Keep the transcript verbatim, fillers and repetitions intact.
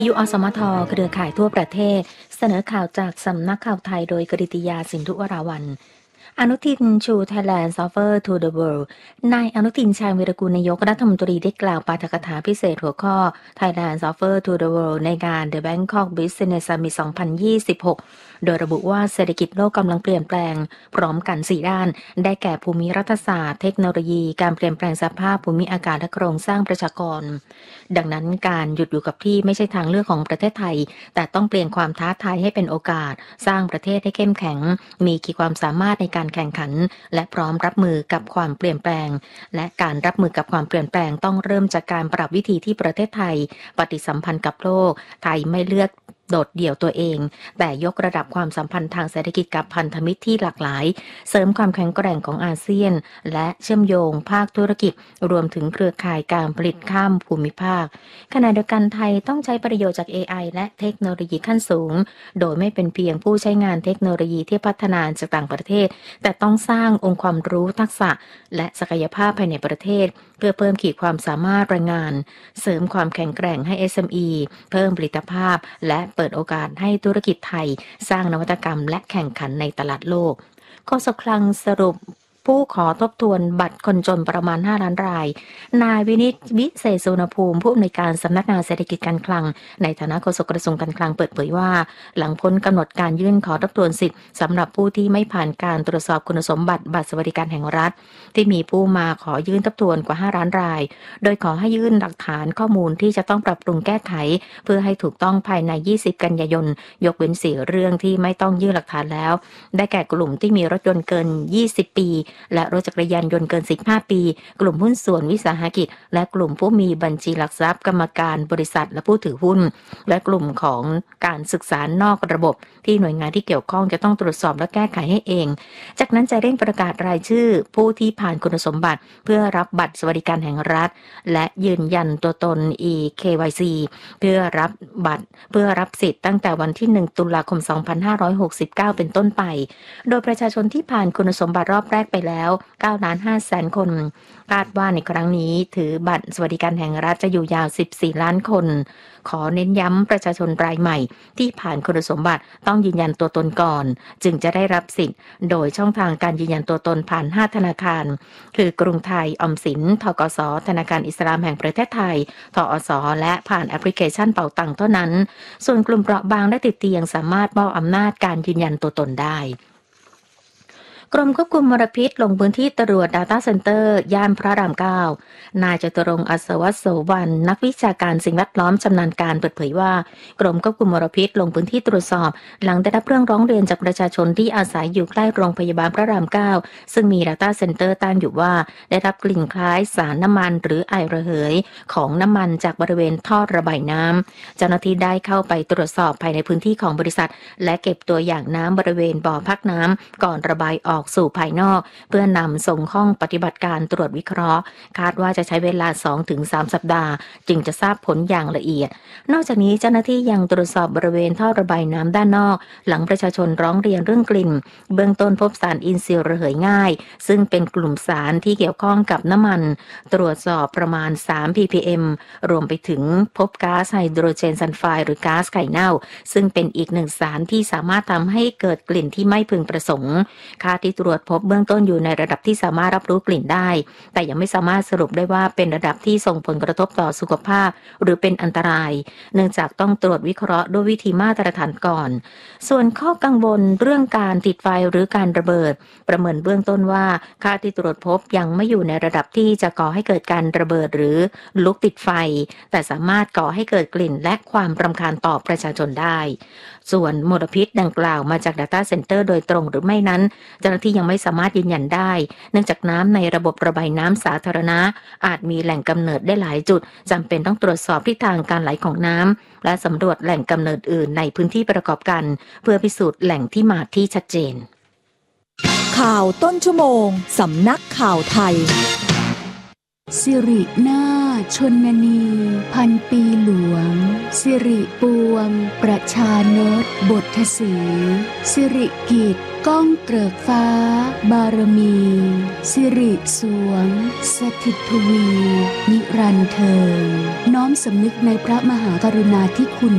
ยุอสมทเครือข่ายทั่วประเทศเสนอข่าวจากสำนักข่าวไทยโดยกฤติยาสินธุวราวัลย์อนุทินชู Thailand Offer to the World นายอนุทินชาญวีรกูลนายกรัฐมนตรีได้กล่าวปาฐกถาพิเศษหัวข้อ Thailand Offer to the World ในงาน The Bangkok Business Summit สองพันยี่สิบหกโดยระบุว่าเศรษฐกิจโลกกำลังเปลี่ยนแปลงพร้อมกันสี่ด้านได้แก่ภูมิรัฐศาสตร์เทคโนโลยีการเปลี่ยนแปลงสภาพภูมิอากาศและโครงสร้างประชากรดังนั้นการหยุดอยู่กับที่ไม่ใช่ทางเลือกของประเทศไทยแต่ต้องเปลี่ยนความท้าทายให้เป็นโอกาสสร้างประเทศให้เข้มแข็งมีขีดความสามารถในการแข่งขันและพร้อมรับมือกับความเปลี่ยนแปลงและการรับมือกับความเปลี่ยนแปลงต้องเริ่มจากการปรับวิธีที่ประเทศไทยปฏิสัมพันธ์กับโลกไทยไม่เลือกโดดเดี่ยวตัวเองแต่ยกระดับความสัมพันธ์ทางเศรษฐกิจกับพันธมิตรที่หลากหลายเสริมความแข็งแกร่งของอาเซียนและเชื่อมโยงภาคธุรกิจรวมถึงเครือข่ายการผลิตข้ามภูมิภาคขณะเดียวกันไทยต้องใช้ประโยชน์จาก เอ ไอ และเทคโนโลยีขั้นสูงโดยไม่เป็นเพียงผู้ใช้งานเทคโนโลยีที่พัฒนาจากต่างประเทศแต่ต้องสร้างองค์ความรู้ทักษะและศักยภาพภายในประเทศเพื่อเพิ่มขีดความสามารถแรงงานเสริมความแข็งแกร่งให้ เอส เอ็ม อี เพิ่มผลิตภาพและเปิดโอกาสให้ธุรกิจไทยสร้างนวัตกรรมและแข่งขันในตลาดโลกโฆษกคลังสรุปผู้ขอทบทวนบัตรคนจนประมาณห้าล้านรายนายวินิตวิเศษสุวรรณภูมิผู้อำนวยการสำนักงานเศรษฐกิจการคลังในฐานะโฆษกกระทรวงการคลังเปิดเผยว่าหลังพ้นกำหนดการยื่นขอทบทวนสิทธิ์สำหรับผู้ที่ไม่ผ่านการตรวจสอบคุณสมบัติบัตรสวัสดิการแห่งรัฐที่มีผู้มาขอยื่นทบทวนกว่าห้าล้านรายโดยขอให้ยื่นหลักฐานข้อมูลที่จะต้องปรับปรุงแก้ไขเพื่อให้ถูกต้องภายในยี่สิบกันยายนยกเว้นสี่เรื่องที่ไม่ต้องยื่นหลักฐานแล้วได้แก่กลุ่มที่มีรถยนต์เกินยี่สิบปีและรถจักรยานยนต์เกินสิบห้าปีกลุ่มหุ้นส่วนวิสาหกิจและกลุ่มผู้มีบัญชีหลักทรัพย์กรรมการบริษัทและผู้ถือหุ้นและกลุ่มของการศึกษานอกระบบที่หน่วยงานที่เกี่ยวข้องจะต้องตรวจสอบและแก้ไขให้เองจากนั้นจะเร่งประกาศรายชื่อผู้ที่ผ่านคุณสมบัติเพื่อรับบัตรสวัสดิการแห่งรัฐและยืนยันตัวตน อี เค วาย ซี เพื่อรับบัตรเพื่อรับสิทธิ์ตั้งแต่วันที่หนึ่งตุลาคมสองพันห้าร้อยหกสิบเก้าเป็นต้นไปโดยประชาชนที่ผ่านคุณสมบัติรอบแรกไปแล้วเก้าล้านห้าแสนคนคาดว่าในครั้งนี้ถือบัตรสวัสดิการแห่งรัฐจะอยู่ยาวสิบสี่ล้านคนขอเน้นย้ำประชาชนรายใหม่ที่ผ่านคุณสมบัติต้องยืนยันตัวตนก่อนจึงจะได้รับสิทธิ์โดยช่องทางการยืนยันตัวตนผ่านห้าธนาคารคือกรุงไทยออมสินธกสธนาคารอิสลามแห่งประเทศไทยทอสและผ่านแอปพลิเคชันเป๋าตังค์เท่านั้นส่วนกลุ่มเปราะบางและติดเตียงสามารถมอบอำนาจการยืนยันตัวตนได้กรมควบคุมมลพิษลงพื้นที่ตรวจ Data Center ย่านพระรามเก้านายจตุรงค์อัศวโสวรรณนักวิชาการสิ่งแวดล้อมชำนาญการเปิดเผยว่ากรมควบคุมมลพิษลงพื้นที่ตรวจสอบหลังได้รับเรื่องร้องเรียนจากประชาชนที่อาศัยอยู่ใกล้โรงพยาบาลพระรามเก้าซึ่งมี Data Center ตั้งอยู่ว่าได้รับกลิ่นคล้ายสารน้ำมันหรือไอระเหยของน้ำมันจากบริเวณท่อระบายน้ำเจ้าหน้าที่ได้เข้าไปตรวจสอบภายในพื้นที่ของบริษัทและเก็บตัวอย่างน้ำบริเวณบ่อพักน้ำก่อนระบายออกสู่ภายนอกเพื่อนำส่งห้องปฏิบัติการตรวจวิเคราะห์คาดว่าจะใช้เวลา สองถึงสาม สัปดาห์จึงจะทราบผลอย่างละเอียดนอกจากนี้เจ้าหน้าที่ยังตรวจสอบบริเวณท่อระบายน้ำด้านนอกหลังประชาชนร้องเรียนเรื่องกลิ่นเบื้องต้นพบสารอินทรีย์ระเหยง่ายซึ่งเป็นกลุ่มสารที่เกี่ยวข้องกับน้ำมันตรวจสอบประมาณสาม พี พี เอ็ม รวมไปถึงพบก๊าซไฮโดรเจนซัลไฟด์หรือก๊าซไข่เน่าซึ่งเป็นอีกหนึ่งสารที่สามารถทำให้เกิดกลิ่นที่ไม่พึงประสงค์ค่าที่ตรวจพบเบื้องต้นอยู่ในระดับที่สามารถรับรู้กลิ่นได้แต่ยังไม่สามารถสรุปได้ว่าเป็นระดับที่ส่งผลกระทบต่อสุขภาพหรือเป็นอันตรายเนื่องจากต้องตรวจวิเคราะห์ด้วยวิธีมาตรฐานก่อนส่วนข้อกังวลเรื่องการติดไฟหรือการระเบิดประเมินเบื้องต้นว่าค่าที่ตรวจพบยังไม่อยู่ในระดับที่จะก่อให้เกิดการระเบิดหรือลุกติดไฟแต่สามารถก่อให้เกิดกลิ่นและความรำคาญต่อประชาชนได้ส่วนมลพิษดังกล่าวมาจาก Data Center โดยตรงหรือไม่นั้นเจ้าหน้าที่ยังไม่สามารถยืนยันได้เนื่องจากน้ำในระบบระบายน้ำสาธารณะอาจมีแหล่งกำเนิดได้หลายจุดจำเป็นต้องตรวจสอบทิศทางการไหลของน้ำและสำรวจแหล่งกำเนิดอื่นในพื้นที่ประกอบกันเพื่อพิสูจน์แหล่งที่มาที่ชัดเจนข่าวต้นชั่วโมงสำนักข่าวไทยสิรินาถชนนีพันปีหลวงสิริปวงประชานตบทสีสิริกิจก้องเกริกฟ้าบารมีสิริสวงสถิตทวีนิรันดร์เทิงน้อมสำนึกในพระมหากรุณาธิคุณ